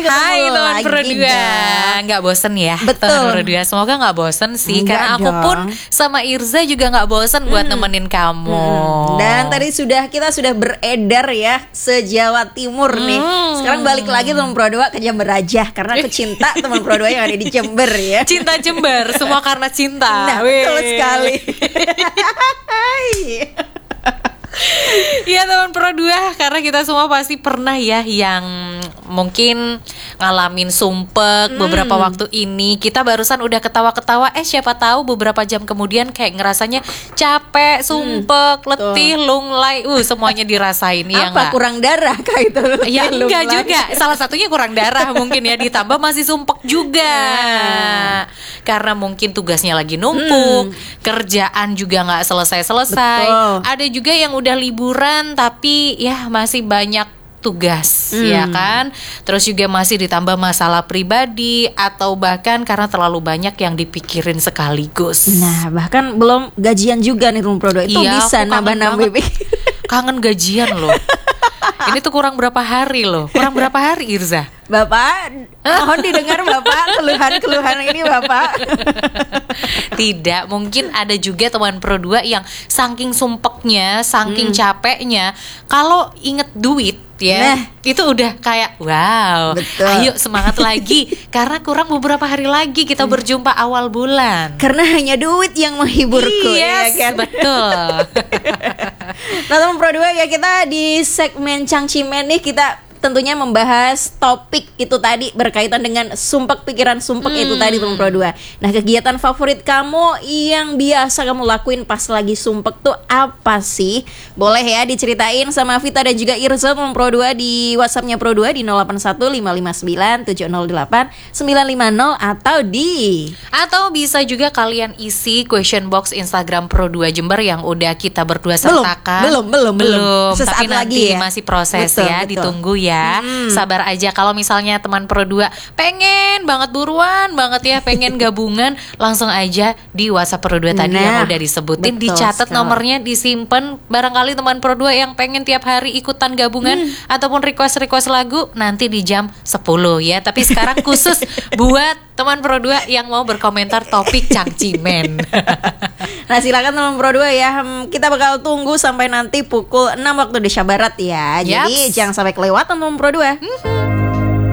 Hai teman lagi Pro 2. Nggak bosen ya Betul. teman Pro 2. Semoga nggak bosen sih. Enggak Karena aku dong. pun sama Irza juga nggak bosen buat nemenin kamu. Dan tadi kita sudah beredar ya se-Jawa Timur nih. Sekarang balik lagi teman Pro 2 ke Jember aja. Karena aku cinta teman Pro 2 yang ada di Jember ya. Cinta Jember, semua karena cinta. Nah, betul Wih. sekali. Iya teman Pro 2, karena kita semua pasti pernah ya yang mungkin ngalamin sumpek beberapa waktu ini. Kita barusan udah ketawa-ketawa, siapa tahu beberapa jam kemudian kayak ngerasanya capek, sumpek, letih, lunglai, semuanya dirasain. Ya Apa nggak? kurang darah kah itu? Ya enggak Lunglai. juga. Salah satunya kurang darah mungkin ya, ditambah masih sumpek juga. Karena mungkin tugasnya lagi numpuk, kerjaan juga nggak selesai-selesai. Betul. Ada juga yang udah liburan tapi ya masih banyak tugas, ya kan? Terus juga masih ditambah masalah pribadi atau bahkan karena terlalu banyak yang dipikirin sekaligus. Nah, bahkan belum gajian juga nih Pro 2. Itu Iya, bisa aku kangen nambah-nambah. Kangen gajian loh. Ini tuh kurang berapa hari loh. Kurang berapa hari Irza? Bapak, mohon didengar Bapak keluhan-keluhan ini Bapak. Tidak, mungkin ada juga teman Pro 2 yang saking sumpeknya, saking capeknya, kalau inget duit ya, Nah. itu udah kayak wow, Betul. ayo semangat lagi. Karena kurang beberapa hari lagi kita berjumpa awal bulan. Karena hanya duit yang menghiburku Yes, ya kan. betul. Nah teman Pro 2 ya, kita di segmen Cangcimen nih kita tentunya membahas topik itu tadi berkaitan dengan sumpek pikiran sumpek itu tadi teman Pro 2. Nah, kegiatan favorit kamu yang biasa kamu lakuin pas lagi sumpek tuh apa sih? Boleh ya diceritain sama Vita dan juga Irza teman Pro 2 di WhatsApp-nya Pro 2 di 081559708950 atau bisa juga kalian isi question box Instagram Pro 2 Jember yang udah kita berdua sertakan. belum. Tapi Sesaat nanti lagi ya. masih proses Betul, ya, betul. ditunggu ya. Sabar aja. Kalau misalnya teman Pro 2 pengen banget buruan banget ya, pengen gabungan, langsung aja di WhatsApp Pro 2 tadi yang Nah, udah disebutin, betul dicatat sekali. nomornya, disimpan. Barangkali teman Pro 2 yang pengen tiap hari ikutan gabungan ataupun request lagu nanti di jam 10 ya. Tapi sekarang khusus buat teman Pro 2 yang mau berkomentar topik Cangcimen. Nah silakan teman Pro 2 ya. Kita bakal tunggu sampai nanti pukul 6 waktu Indonesia Barat ya. Jadi Yaps. jangan sampai kelewatan teman Pro 2.